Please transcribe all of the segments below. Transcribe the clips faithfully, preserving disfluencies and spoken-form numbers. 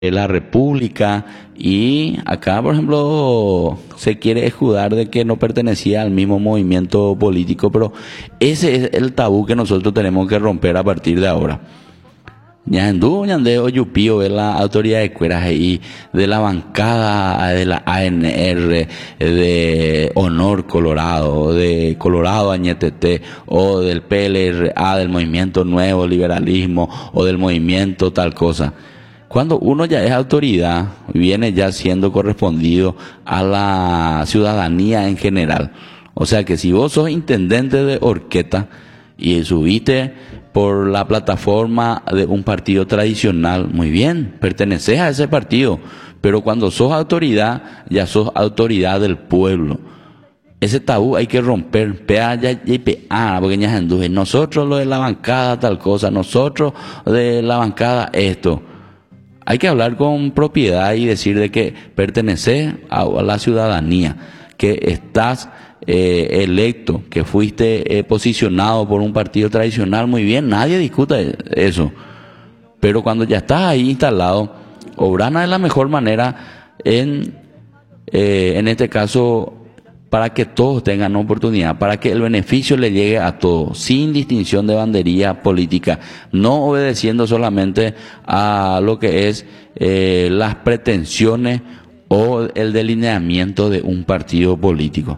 de la República, y acá, por ejemplo, se quiere escudar de que no pertenecía al mismo movimiento político, pero ese es el tabú que nosotros tenemos que romper a partir de ahora. Ñandú, ñande, oyupío, de la autoridad de cueras ahí, de la bancada de la A N R, de Honor Colorado, de Colorado Añetete, o del P L R A, del Movimiento Nuevo Liberalismo, o del movimiento tal cosa. Cuando uno ya es autoridad, viene ya siendo correspondido a la ciudadanía en general. O sea que si vos sos intendente de Horqueta y subiste por la plataforma de un partido tradicional, muy bien, perteneces a ese partido, pero cuando sos autoridad, ya sos autoridad del pueblo. Ese tabú hay que romper, P A y P A, porque ya anduje, nosotros lo de la bancada tal cosa, nosotros de la bancada esto. Hay que hablar con propiedad y decir de que perteneces a, a la ciudadanía, que estás eh, electo, que fuiste eh, posicionado por un partido tradicional, muy bien, nadie discute eso. Pero cuando ya estás ahí instalado, obrana de la mejor manera en, eh, en este caso, para que todos tengan oportunidad, para que el beneficio le llegue a todos, sin distinción de bandería política, no obedeciendo solamente a lo que es eh, las pretensiones o el delineamiento de un partido político.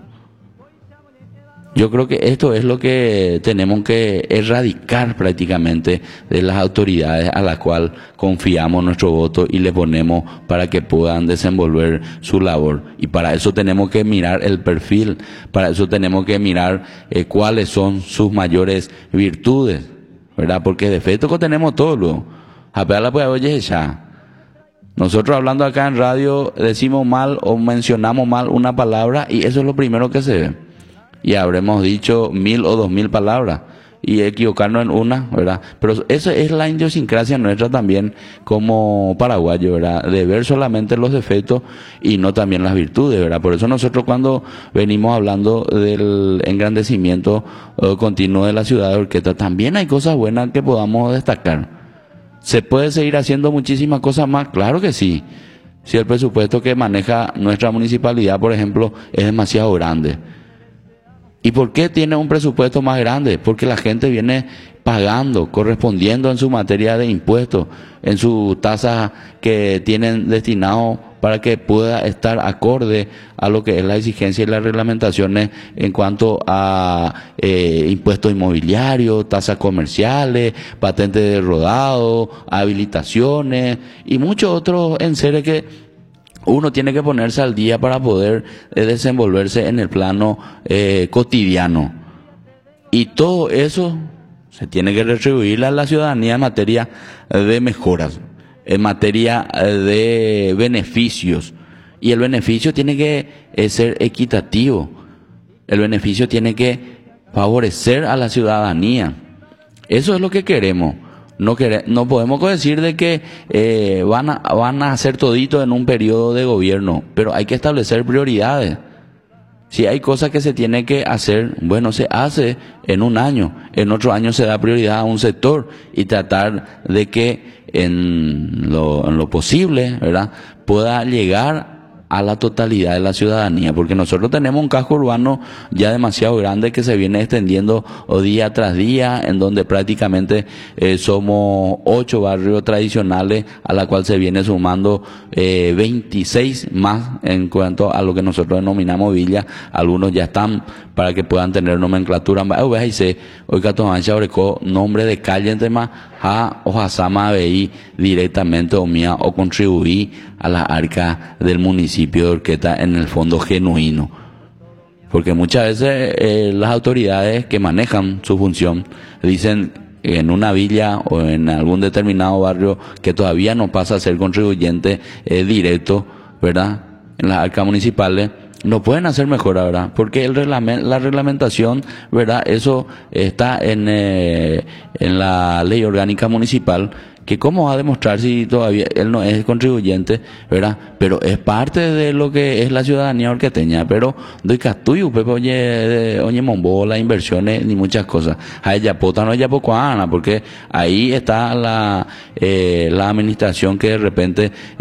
Yo creo que esto es lo que tenemos que erradicar prácticamente de las autoridades a las cuales confiamos nuestro voto y le ponemos para que puedan desenvolver su labor. Y para eso tenemos que mirar el perfil, para eso tenemos que mirar eh, cuáles son sus mayores virtudes, ¿verdad? Porque defectos que tenemos todos, luego. Oye, ya. Nosotros hablando acá en radio decimos mal o mencionamos mal una palabra y eso es lo primero que se ve. Y habremos dicho mil o dos mil palabras y equivocarnos en una, ¿verdad? Pero esa es la idiosincrasia nuestra también como paraguayo, ¿verdad? De ver solamente los defectos y no también las virtudes, ¿verdad? Por eso nosotros cuando venimos hablando del engrandecimiento uh, continuo de la ciudad de Horqueta, también hay cosas buenas que podamos destacar. ¿Se puede seguir haciendo muchísimas cosas más? Claro que sí. Si el presupuesto que maneja nuestra municipalidad, por ejemplo, es demasiado grande. ¿Y por qué tiene un presupuesto más grande? Porque la gente viene pagando, correspondiendo en su materia de impuestos, en su tasa que tienen destinado para que pueda estar acorde a lo que es la exigencia y las reglamentaciones en cuanto a eh, impuestos inmobiliarios, tasas comerciales, patentes de rodado, habilitaciones y muchos otros enseres que uno tiene que ponerse al día para poder eh, desenvolverse en el plano eh, cotidiano. Y todo eso se tiene que retribuir a la ciudadanía en materia de mejoras, en materia de beneficios. Y el beneficio tiene que eh, ser equitativo. El beneficio tiene que favorecer a la ciudadanía. Eso es lo que queremos. No, quere, no podemos decir de que eh, van, a, van a hacer todito en un periodo de gobierno, pero hay que establecer prioridades. Si hay cosas que se tiene que hacer, bueno, se hace en un año, en otro año se da prioridad a un sector y tratar de que en lo, en lo posible, ¿verdad?, pueda llegar a la totalidad de la ciudadanía, porque nosotros tenemos un casco urbano ya demasiado grande que se viene extendiendo día tras día, en donde prácticamente eh, somos ocho barrios tradicionales, a la cual se viene sumando eh, veintiséis más en cuanto a lo que nosotros denominamos villa. Algunos ya están para que puedan tener nomenclatura. Hoy Catomancha Orecó, nombre de calle entre más a Ojasama veí directamente o mía o contribuí a la arca del municipio de Horqueta en el fondo genuino. Porque muchas veces eh, las autoridades que manejan su función dicen en una villa o en algún determinado barrio que todavía no pasa a ser contribuyente eh, directo, ¿verdad?, en las arcas municipales, no pueden hacer mejor ahora, porque el reglament, la reglamentación, ¿verdad?, eso está en, eh, en la ley orgánica municipal, que cómo va a demostrar si todavía él no es contribuyente, ¿verdad? Pero es parte de lo que es la ciudadanía orqueteña, pero doy catuyo, pepe, oye, oye, mombola, inversiones, ni muchas cosas. A ella pota no ella poco ana, porque ahí está la, eh, la administración que de repente